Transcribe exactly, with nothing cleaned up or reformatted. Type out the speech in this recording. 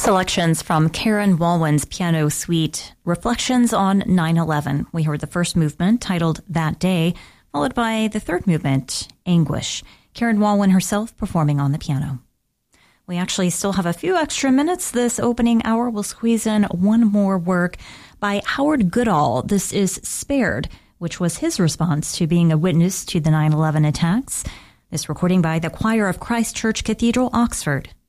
selections from Karen Walwyn's piano suite, Reflections on nine eleven. We heard the first movement, titled That Day, followed by the third movement, Anguish. Karen Walwyn herself performing on the piano. We actually still have a few extra minutes this opening hour. We'll squeeze in one more work by Howard Goodall. This is Spared, which was his response to being a witness to the nine eleven attacks. This recording by the Choir of Christ Church Cathedral, Oxford.